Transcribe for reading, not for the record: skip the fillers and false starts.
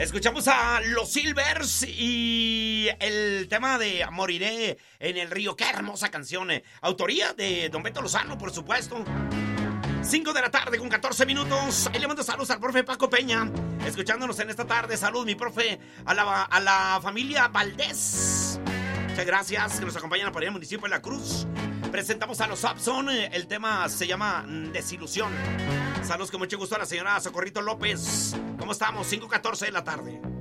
Escuchamos a Los Silvers y el tema de Moriré en el río. Qué hermosa canción. Autoría de Don Beto Lozano, por supuesto. 5 de la tarde con 14 minutos. Ahí le mando saludos al profe Paco Peña, escuchándonos en esta tarde. Salud, mi profe, a la familia Valdés. Muchas gracias, que nos acompañan por ahí en el municipio de La Cruz. Presentamos a los Sapson. El tema se llama Desilusión. Saludos con mucho gusto a la señora Socorrito López. ¿Cómo estamos? 5:14 de la tarde.